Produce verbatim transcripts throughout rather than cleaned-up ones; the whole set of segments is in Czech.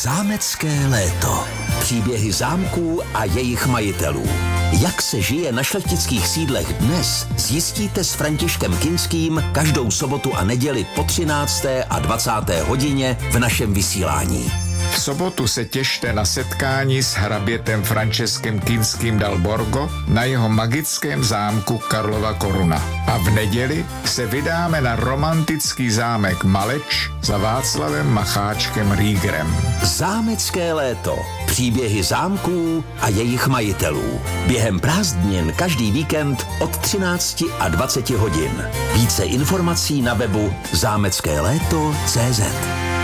Zámecké léto. Příběhy zámků a jejich majitelů. Jak se žije na šlechtických sídlech dnes, zjistíte s Františkem Kinským každou sobotu a neděli po třinácté a dvacáté hodině v našem vysílání. V sobotu se těšte na setkání s hrabětem Františkem Kinským dal Borgo na jeho magickém zámku Karlova Koruna. A v neděli se vydáme na romantický zámek Maleč za Václavem Macháčkem Rýgrem. Zámecké léto. Příběhy zámků a jejich majitelů. Během prázdnin každý víkend od třinácti a dvaceti hodin. Více informací na webu zámecké léto tečka cé zet.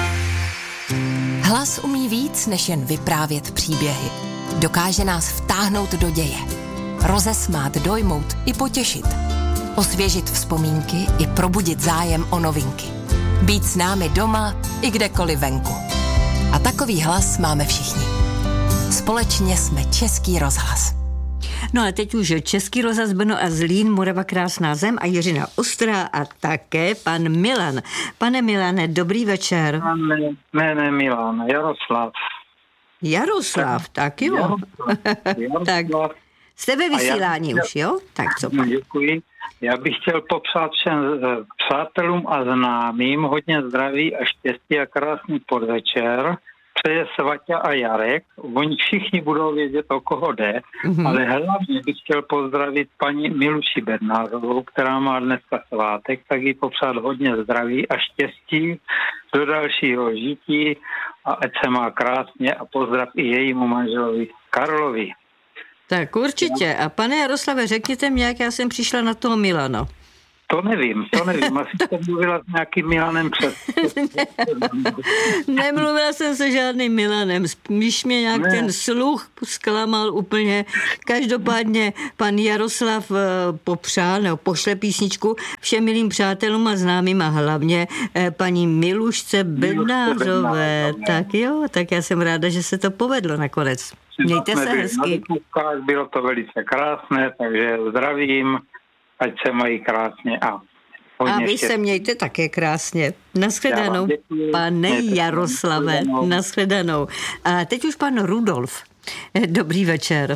Hlas umí víc, než jen vyprávět příběhy. Dokáže nás vtáhnout do děje. Rozesmát, dojmout i potěšit. Osvěžit vzpomínky i probudit zájem o novinky. Být s námi doma i kdekoliv venku. A takový hlas máme všichni. Společně jsme Český rozhlas. No a teď už Český rozhlas Brno a Zlín, Morava krásná zem a Jiřina Ostrá a také pan Milan. Pane Milane, dobrý večer. Ne, ne, ne Milan, Jaroslav. Jaroslav, tak, tak jo. Jaroslav, Jaroslav. Tak jste ve vysílání já, už, jo? Tak co pan? Děkuji. Já bych chtěl popřát všem přátelům a známým hodně zdraví a štěstí a krásný podvečer. Přeje Svaťa a Jarek. Oni všichni budou vědět, o koho jde, mm-hmm. ale hlavně bych chtěl pozdravit paní Miluši Bednářovou, která má dneska svátek, tak jí popřát hodně zdraví a štěstí do dalšího žití a ať se má krásně a pozdrav i jejímu manželovi Karlovi. Tak určitě. A pane Jaroslave, řekněte mi, jak já jsem přišla na toho Milana. To nevím, to nevím. Asi jste mluvila s nějakým Milanem před. ne, nemluvila jsem se žádným Milanem. Spíš mě nějak ne. ten sluch zklamal úplně. Každopádně pan Jaroslav popřál, nebo pošle písničku všem milým přátelům a známým a hlavně paní Milušce Bednářové. Tak jo, tak já jsem ráda, že se to povedlo nakonec. Mějte se hezky. Bylo to velice krásné, takže zdravím. Ať se mají krásně a A vy se mějte také krásně. Naschledanou, pane Jaroslave. Naschledanou. A teď už pan Rudolf. Dobrý večer.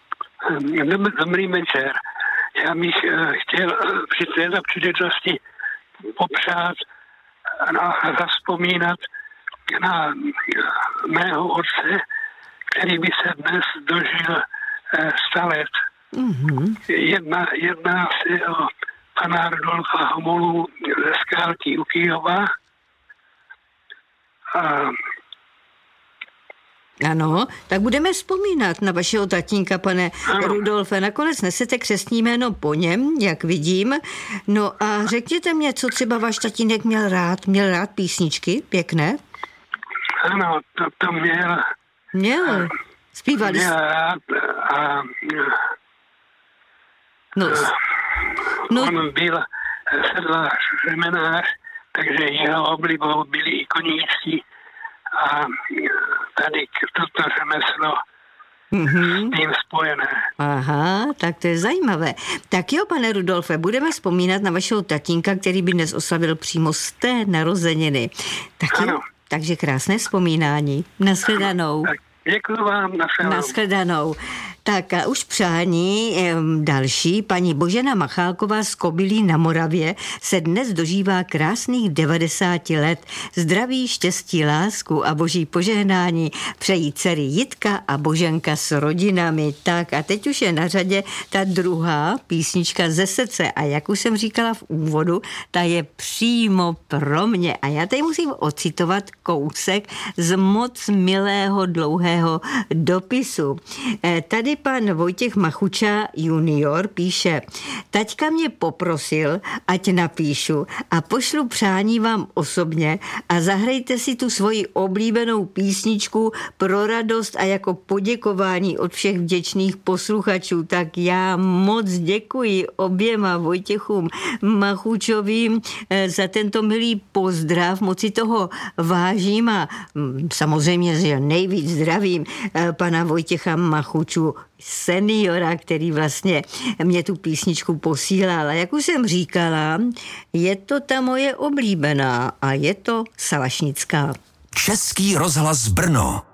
Dobrý večer. Já bych chtěl při této příležitosti popřát a zavzpomínat na mého otce, který by se dnes dožil sta let. Mm-hmm. Jedna, jedná se o pana Rudolfa Homolu ze Skálky u Kyjova. A... Ano, tak budeme vzpomínat na vašeho tatínka, pane ano. Rudolfe. Nakonec nesete křestní jméno po něm, jak vidím. No a řekněte mě, co třeba váš tatínek měl rád. Měl rád písničky pěkné? Ano, to, to měl. Měl. Zpívali měl rád a... No, no. On byl sedlář, řemenář, takže jeho oblibou byli i koníčci a tady toto řemeslo mm-hmm. s tím spojené. Aha, tak to je zajímavé. Tak jo, pane Rudolfe, budeme vzpomínat na vašeho tatínka, který by dnes oslavil přímo z té narozeniny. Tak jo, takže krásné vzpomínání. Naschledanou. Tak, děkuji vám, naschledanou. Naschledanou. Tak a už přání další, paní Božena Machálková z Kobylí na Moravě se dnes dožívá krásných devadesáti let. Zdraví, štěstí, lásku a boží požehnání přejí dcery Jitka a Boženka s rodinami. Tak a teď už je na řadě ta druhá písnička ze srdce a jak už jsem říkala v úvodu, ta je přímo pro mě a já tady musím ocitovat kousek z moc milého dlouhého dopisu. Tady pan Vojtěch Machuča junior píše: taťka mě poprosil, ať napíšu a pošlu přání vám osobně a zahrajte si tu svoji oblíbenou písničku pro radost a jako poděkování od všech vděčných posluchačů. Tak já moc děkuji oběma Vojtěchům Machučovým za tento milý pozdrav, moc si toho vážím a samozřejmě, že nejvíc zdravím pana Vojtěcha Machuču seniora, který vlastně mě tu písničku posílal. A jak už jsem říkala, je to ta moje oblíbená a je to Salašnická. Český rozhlas Brno.